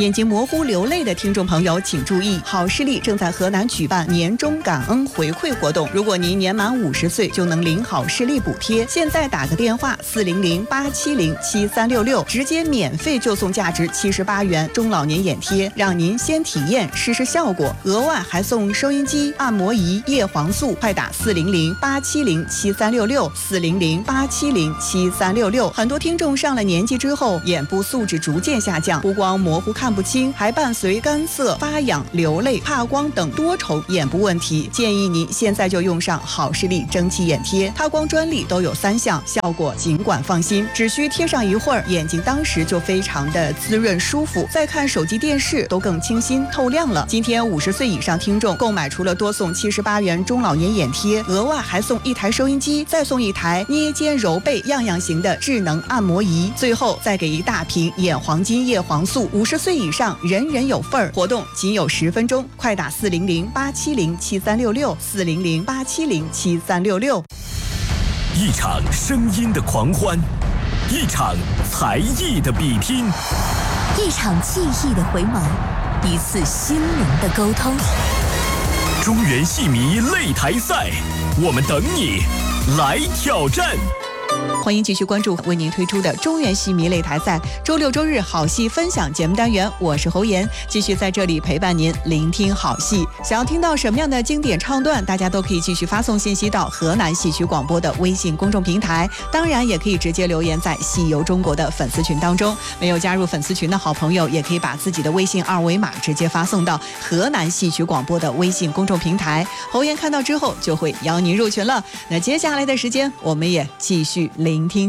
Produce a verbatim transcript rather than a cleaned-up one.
眼睛模糊流泪的听众朋友请注意，好视力正在河南举办年终感恩回馈活动，如果您年满五十岁就能领好视力补贴。现在打个电话四零零八七零七三六六，直接免费就送价值七十八元中老年眼贴，让您先体验试试效果，额外还送收音机、按摩仪、叶黄素。快打四零零八七零七三六六，四零零八七零七三六六。很多听众上了年纪之后，眼部素质逐渐下降，不光模糊看不清，还伴随干涩、发痒、流泪、怕光等多重眼部问题。建议您现在就用上好视力蒸汽眼贴，它光专利都有三项，效果尽管放心，只需贴上一会儿，眼睛当时就非常的滋润舒服，再看手机电视都更清新透亮了。今天五十岁以上听众购买，除了多送七十八元中老年眼贴，额外还送一台收音机，再送一台捏肩揉背样样型的智能按摩仪，最后再给一大瓶眼黄金叶黄素。五十岁以上人人有份儿，活动仅有十分钟，快打四零零八七零七三六六，四零零八七零七三六六。 一场声音的狂欢，一场才艺的比拼， 一场记忆的回眸，一次心灵的沟通。 中原戏迷擂台赛，我们等你来挑战。 欢迎继续关注为您推出的中原戏迷擂台赛，周六周日好戏分享节目单元，我是侯妍，继续在这里陪伴您聆听好戏。想要听到什么样的经典唱段，大家都可以继续发送信息到河南戏曲广播的微信公众平台，当然也可以直接留言在戏游中国的粉丝群当中。没有加入粉丝群的好朋友，也可以把自己的微信二维码直接发送到河南戏曲广播的微信公众平台，侯妍看到之后就会邀您入群了。那接下来的时间，我们也继续聆听